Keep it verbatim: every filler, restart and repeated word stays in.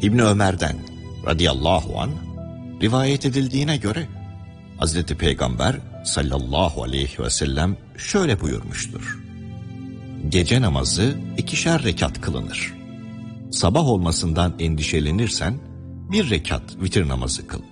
İbni Ömer'den radıyallahu anh rivayet edildiğine göre Hazreti Peygamber sallallahu aleyhi ve sellem şöyle buyurmuştur: Gece namazı ikişer rekat kılınır. Sabah olmasından endişelenirsen bir rekat vitir namazı kıl.